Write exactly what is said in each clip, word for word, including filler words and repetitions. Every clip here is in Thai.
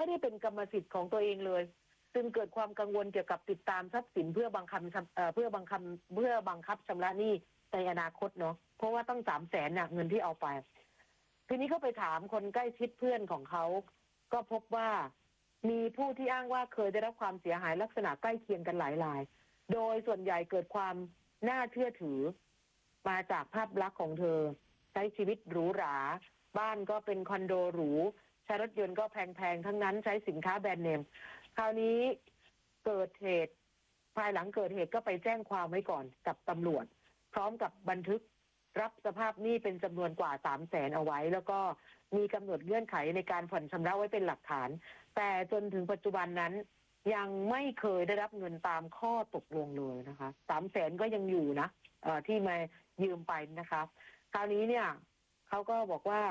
ได้เป็นกรรมสิทธิ์ของตัวเองเลยจึงเกิดความกังวลเกี่ยวกับติดตามทรัพย์สินเพื่อบังคับเพื่อบังคับเพื่อบังคับชำระหนี้ในอนาคตเนาะเพราะว่าต้องสามแสนน่ะเงินที่เอาไปทีนี้เขาไปถามคนใกล้ชิดเพื่อนของเขาก็พบว่ามีผู้ที่อ้างว่าเคยได้รับความเสียหายลักษณะใกล้เคียงกันหลายรายโดยส่วนใหญ่เกิดความน่าเชื่อถือมาจากภาพลักษณ์ของเธอใช้ชีวิตหรูหราบ้านก็เป็นคอนโดหรูใช้รถยนต์ก็แพงๆทั้งนั้นใช้สินค้าแบรนด์เนมคราวนี้เกิดเหตุภายหลังเกิดเหตุก็ไปแจ้งความไว้ก่อนกับตำรวจพร้อมกับบันทึกรับสภาพหนี้เป็นจำนวนกว่าสามแสนเอาไว้แล้วก็มีกำหนดเงื่อนไขในการผ่อนชำระไว้เป็นหลักฐานแต่จนถึงปัจจุบันนั้นยังไม่เคยได้รับเงินตามข้อตกลงเลยนะคะสามแสนก็ยังอยู่นะเอ่อที่มายืมไปนะคะคราวนี้เนี่ยเขาก็บอกว่า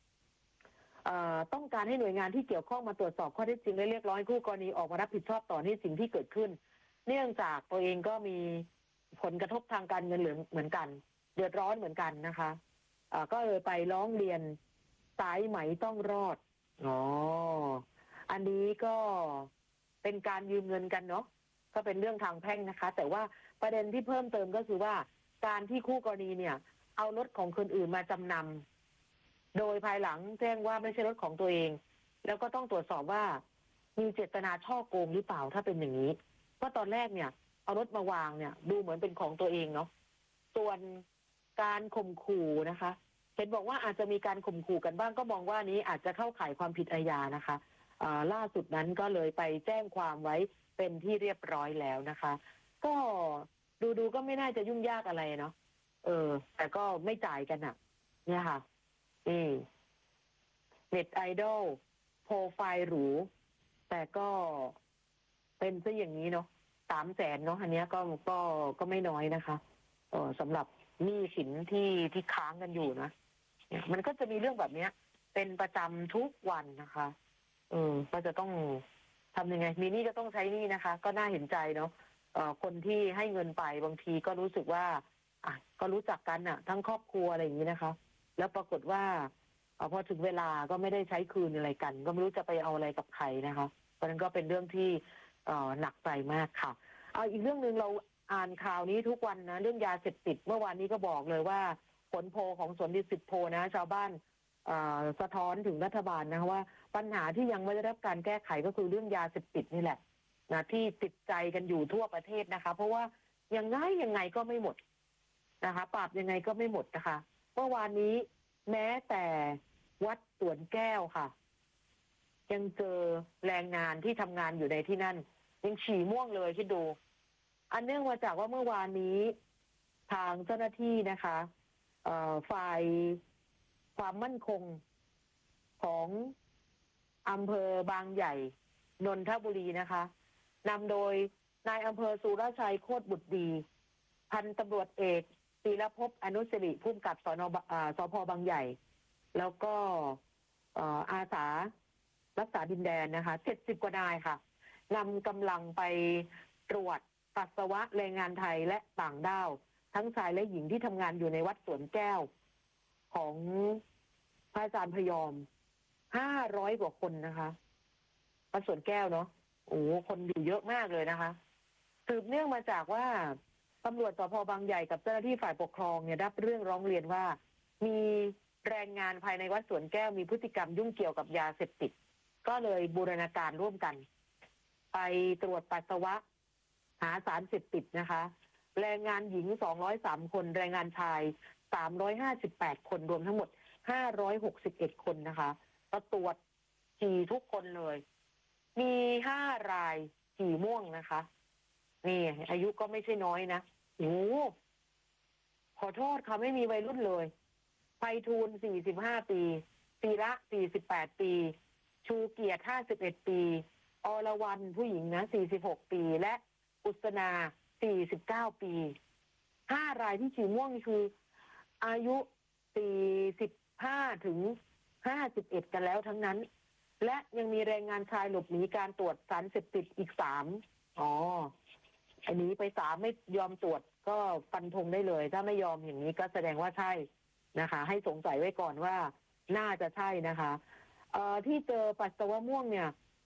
ต้องการให้หน่วยงานที่เกี่ยวข้องมาตรวจสอบข้อเท็จจริงและเรียกร้องให้คู่กรณีออกมารับผิดชอบต่อในสิ่งที่เกิดขึ้นเนื่องจากตัวเองก็มีผลกระทบทางการเงินเหมือนกันเดือดร้อนเหมือนกันนะคะะก็เลยไปร้องเรียนสายไหมต้องรอดอ๋ออันนี้ก็เป็นการยืมเงินกันเนาะก็เป็นเรื่องทางแพ่งนะคะแต่ว่าประเด็นที่เพิ่มเติมก็คือว่าการที่คู่กรณีเนี่ยเอารถของคนอื่นมาจำนำโดยภายหลังแจ้งว่าไม่ใช่รถของตัวเองแล้วก็ต้องตรวจสอบว่ามีเจตนาช่อโกงหรือเปล่าถ้าเป็นอย่างนี้เพราะตอนแรกเนี่ยเอารถมาวางเนี่ยดูเหมือนเป็นของตัวเองเนาะส่วนการข่มขู่นะคะเห็นบอกว่าอาจจะมีการข่มขู่กันบ้างก็มองว่านี้อาจจะเข้าข่ายความผิดอาญานะคะล่าสุดนั้นก็เลยไปแจ้งความไว้เป็นที่เรียบร้อยแล้วนะคะก็ดูดูก็ไม่น่าจะยุ่งยากอะไรเนาะเออแต่ก็ไม่จ่ายกันอ่ะเนี่ยค่ะนี่เน็ตไอดอลโปรไฟล์หรูแต่ก็เป็นซะอย่างนี้เนาะสามแสนเนาะอันนี้ก็ก็ก็ไม่น้อยนะคะเออสำหรับหนี้สินที่ที่ค้างกันอยู่นะเนี่ยมันก็จะมีเรื่องแบบเนี้ยเป็นประจำทุกวันนะคะเออก็จะต้องทำยังไงมีหนี้ก็ต้องใช้หนี้นะคะก็น่าเห็นใจเนาะเอ่อคนที่ให้เงินไปบางทีก็รู้สึกว่าอ่ะก็รู้จักกันอ่ะทั้งครอบครัวอะไรอย่างนี้นะคะแล้วปรากฏว่าพอถึงเวลาก็ไม่ได้ใช้คืนอะไรกันก็ไม่รู้จะไปเอาอะไรกับใครนะคะเพราะนั้นก็เป็นเรื่องที่หนักใจมากค่ะเอาอีกเรื่องนึงเราอ่านข่าวนี้ทุกวันนะเรื่องยาเสพติดเมื่อวานนี้ก็บอกเลยว่าผลโพลของสวนดุสิตโพลนะชาวบ้านสะท้อนถึงรัฐบาลนะคะว่าปัญหาที่ยังไม่ได้รับการแก้ไขก็คือเรื่องยาเสพติดนี่แหละนะที่ติดใจกันอยู่ทั่วประเทศนะคะเพราะว่ายังไงยังไงก็ไม่หมดนะคะปราบยังไงก็ไม่หมดนะคะเมื่อวานนี้แม้แต่วัดสวนแก้วค่ะยังเจอแรงงานที่ทำงานอยู่ในที่นั่นยังฉี่ม่วงเลยคิดดูอันเนื่องมาจากว่าเมื่อวานนี้ทางเจ้าหน้าที่นะคะฝ่ายความมั่นคงของอำเภอบางใหญ่นนทบุรีนะคะนำโดยนายอำเภอสุรชัยโคตรบุตรดีพันตำรวจเอกศิรภพอนุสิริผู้กำกับสนสพบางใหญ่แล้วก็อาสารักษาดินแดนนะคะเจ็ดสิบกว่านายค่ะนำกำลังไปตรวจปัสสาวะแรงงานไทยและต่างด้าวทั้งชายและหญิงที่ทำงานอยู่ในวัดสวนแก้วของพระอาจารย์พยอมห้าร้อยกว่าคนนะคะวัดสวนแก้วเนาะโอ้คนอยู่เยอะมากเลยนะคะสืบเนื่องมาจากว่าตำรวจสภ.บางใหญ่กับเจ้าหน้าที่ฝ่ายปกครองเนี่ยได้เรื่องร้องเรียนว่ามีแรงงานภายในวัดสวนแก้วมีพฤติกรรมยุ่งเกี่ยวกับยาเสพติดก็เลยบูรณาการร่วมกันไปตรวจปัสสาวะหาสารเสพติดนะคะแรงงานหญิงสองร้อยสามคนแรงงานชายสามร้อยห้าสิบแปดคนรวมทั้งหมดห้าร้อยหกสิบเอ็ดคนนะคะก็ตรวจฉี่ทุกคนเลยมีห้ารายฉี่ม่วงนะคะนี่อายุก็ไม่ใช่น้อยนะโอ้ขอโทษค่ะไม่มีวัยรุ่นเลยไพฑูรย์สี่สิบห้าปีศิระสี่สิบแปดปีชูเกียรติห้าสิบเอ็ดปีอรวรรณผู้หญิงนะสี่สิบหกปีและอุศนาสี่สิบเก้าปีห้ารายที่ฉี่ม่วงคืออายุสี่สิบห้าถึงห้าสิบเอ็ดกันแล้วทั้งนั้นและยังมีแรงงานชายหลบหนีการตรวจสารเสพติดอีกสามอ๋ออันนี้ไปสามไม่ยอมตรวจก็ฟันธงได้เลยถ้าไม่ยอมอย่างนี้ก็แสดงว่าใช่นะคะให้สงสัยไว้ก่อนว่าน่าจะใช่นะคะเอ่อที่เจอปัสสาวะม่วงเนี่ย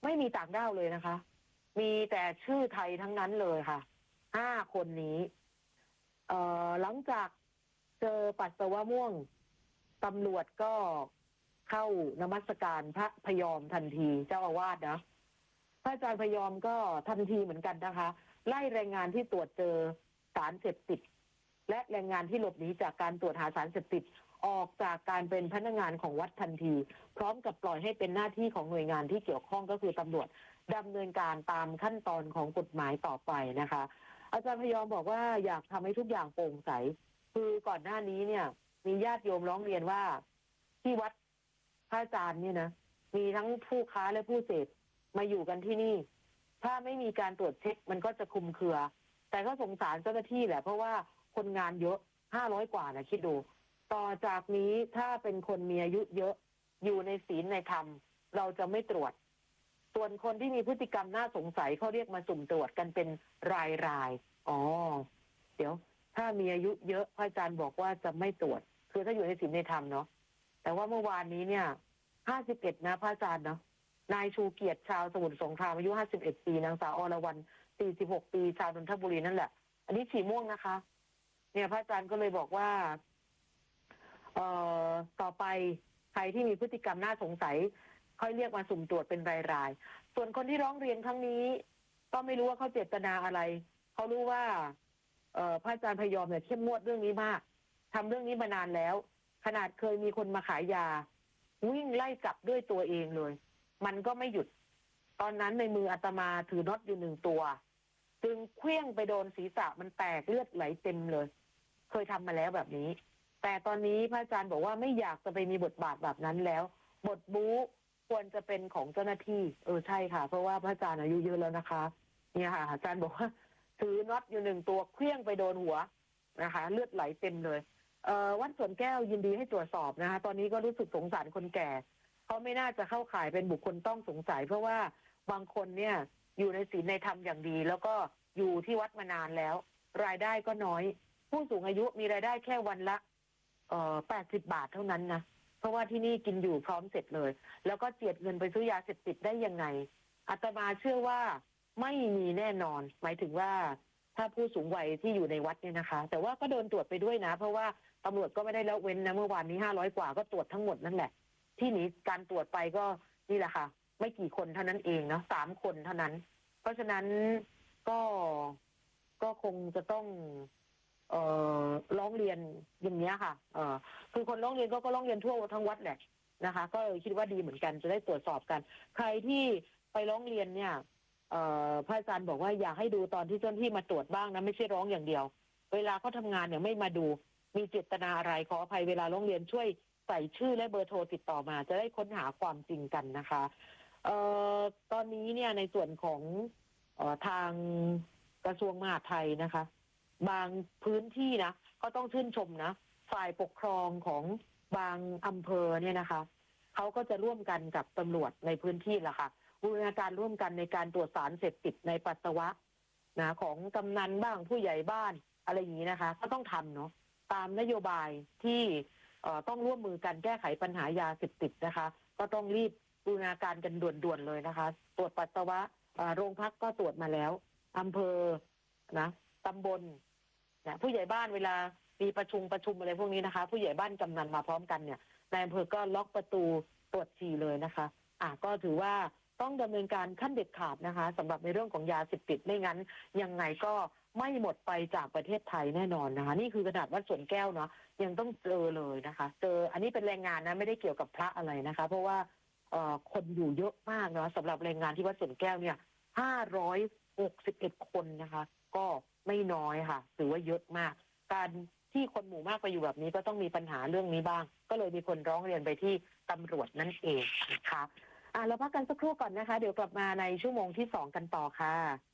ไม่มีต่างด้าวเลยนะคะ มีแต่ชื่อไทยทั้งนั้นเลยค่ะห้าคนนี้เอ่อหลังจากเจอปัสสาวะม่วงตำรวจก็เข้านมัสการพระพยอมทันทีเจ้าอาวาสนะพระอาจารย์พยอมก็ทันทีเหมือนกันนะคะ ไล่แรงงานที่ตรวจเจอสารเสพติดและแรงงานที่หลบหนีจากการตรวจหาสารเสพติดออกจากการเป็นพนักงานของวัดทันทีพร้อมกับปล่อยให้เป็นหน้าที่ของหน่วยงานที่เกี่ยวข้องก็คือตำรวจดำเนินการตามขั้นตอนของกฎหมายต่อไปนะคะอาจารย์พยอมบอกว่าอยากทำให้ทุกอย่างโปร่งใสคือก่อนหน้านี้เนี่ยมีญาติโยมร้องเรียนว่าที่วัดพระอาจารย์เนี่ยนะมีทั้งผู้ค้าและผู้เสพมาอยู่กันที่นี่ถ้าไม่มีการตรวจเช็คมันก็จะคลุมเครือแต่ก็สงสารเจ้าหน้าที่แหละเพราะว่าคนงานเยอะห้าร้อยกว่านะคิดดูต่อจากนี้ถ้าเป็นคนมีอายุเยอะอยู่ในศีลในธรรมเราจะไม่ตรวจส่วนคนที่มีพฤติกรรมน่าสงสัยเขาเรียกมาสุ่มตรวจกันเป็นรายรายอ๋อเดี๋ยวถ้ามีอายุเยอะพระอาจารย์บอกว่าจะไม่ตรวจคือถ้าอยู่ในศีลในธรรมเนาะแต่ว่าเมื่อวานนี้เนี่ยห้าสิบเอ็ดนะพระอาจารย์เนาะนายชูเกียรติชาวสมุทรสงครามอายุห้าสิบเอ็ดปีนางสาวอรวรรณสี่สิบหกปีชาวนนทบุรีนั่นแหละอันนี้ฉี่ม่วงนะคะเนี่ยพระอาจารย์ก็เลยบอกว่าเอ่อต่อไปใครที่มีพฤติกรรมน่าสงสัยค่อยเรียกมาสุ่มตรวจเป็นรายๆส่วนคนที่ร้องเรียนครั้งนี้ก็ไม่รู้ว่าเขาเจตนาอะไรเขารู้ว่าเอ่อพระอาจารย์พยอมเนี่ยเข้มงวดเรื่องนี้มากทำเรื่องนี้มานานแล้วขนาดเคยมีคนมาขายยาวิ่งไล่จับด้วยตัวเองเลยมันก็ไม่หยุดตอนนั้นในมืออาตมาถือน็อตอยู่หนึ่งตัวจึงเคลื่องไปโดนศีรษะมันแตกเลือดไหลเต็มเลยเคยทำมาแล้วแบบนี้แต่ตอนนี้พระอาจารย์บอกว่าไม่อยากจะไปมีบทบาทแบบนั้นแล้วบทบู๊ควรจะเป็นของเจ้าหน้าที่เออใช่ค่ะเพราะว่าพระอาจารย์อายุเยอะแล้วนะคะเนี่ยค่ะอาจารย์บอกว่าถือน็อตอยู่หนึ่งตัวเคลื่องไปโดนหัวนะคะเลือดไหลเต็มเลยเอ่อวัดสวนแก้วยินดีให้ตรวจสอบนะคะตอนนี้ก็รู้สึกสงสารคนแก่เขาไม่น่าจะเข้าข่ายเป็นบุคคลต้องสงสัยเพราะว่าบางคนเนี่ยอยู่ในศีลในธรรมอย่างดีแล้วก็อยู่ที่วัดมานานแล้วรายได้ก็น้อยผู้สูงอายุมีรายได้แค่วันละเอ่อแปดสิบบาทเท่านั้นนะเพราะว่าที่นี่กินอยู่พร้อมเสร็จเลยแล้วก็เจียดเงินไปซื้อยาเสพติดได้ยังไงอาตมาเชื่อว่าไม่มีแน่นอนหมายถึงว่าถ้าผู้สูงวัยที่อยู่ในวัดเนี่ยนะคะแต่ว่าก็โดนตรวจไปด้วยนะเพราะว่าตำรวจก็ไม่ได้ละเว้นนะเมื่อวานนี้ห้าร้อยกว่าก็ตรวจทั้งหมดนั่นแหละที่นี้การตรวจไปก็นี่แหละค่ะไม่กี่คนเท่านั้นเองเนาะสามคนเท่านั้นเพราะฉะนั้นก็ก็คงจะต้องเอ่อร้องเรียนอย่างนี้ค่ะเอ่อคือคนร้องเรียนก็ก็ร้องเรียนทั่วทั้งวัดแหละนะคะก็คิดว่าดีเหมือนกันจะได้ตรวจสอบกันใครที่ไปร้องเรียนเนี่ยเอ่อพระอาจารย์บอกว่าอยากให้ดูตอนที่เจ้าหน้าที่มาตรวจบ้างนะไม่ใช่ร้องอย่างเดียวเวลาเขาทำงานเนี่ยไม่มาดูมีเจตนาอะไรขออภัยเวลาร้องเรียนช่วยใส่ชื่อและเบอร์โทรติดต่อมาจะได้ค้นหาความจริงกันนะคะเอ่อตอนนี้เนี่ยในส่วนของเอ่อทางกระทรวงมหาดไทยนะคะบางพื้นที่นะก็ต้องชื่นชมนะฝ่ายปกครองของบางอำเภอเนี่ยนะคะเขาก็จะร่วมกันกับตำรวจในพื้นที่แหละค่ะบูรณาการร่วมกันในการตรวจสารเสพติดในปัสสาวะนะของกำนันบ้างผู้ใหญ่บ้านอะไรอย่างนี้นะคะก็ต้องทำเนาะตามนโยบายที่เอ่อต้องร่วมมือกันแก้ไขปัญหายาเสพติดนะคะก็ต้องรีบบูรณาการกันด่วนๆเลยนะคะตรวจปัสสาวะโรงพักก็ตรวจมาแล้วอำเภอนะตำบลนะผู้ใหญ่บ้านเวลามีประชุมประชุมอะไรพวกนี้นะคะผู้ใหญ่บ้านกำนันมาพร้อมกันเนี่ยนายอำเภอก็ล็อกประตูตรวจฉี่เลยนะคะอ่ะก็ถือว่าต้องดำเนินการขั้นเด็ดขาดนะคะสำหรับในเรื่องของยาเสพติดไม่งั้นยังไงก็ไม่หมดไปจากประเทศไทยแน่นอนนะคะนี่คือขนาดวัดสวนแก้วเนาะยังต้องเจอเลยนะคะเจออันนี้เป็นแรงงานนะไม่ได้เกี่ยวกับพระอะไรนะคะเพราะว่าเอ่อคนอยู่เยอะมากเนาะสำหรับแรงงานที่วัดสวนแก้วเนี่ยห้าร้อยหกสิบเอ็ดคนนะคะก็ไม่น้อยค่ะถือว่าเยอะมากการที่คนหมู่มากไปอยู่แบบนี้ก็ต้องมีปัญหาเรื่องนี้บ้างก็เลยมีคนร้องเรียนไปที่ตำรวจนั่นเองนะคะอ่ะเราพักกันสักครู่ก่อนนะคะเดี๋ยวกลับมาในชั่วโมงที่สองกันต่อค่ะ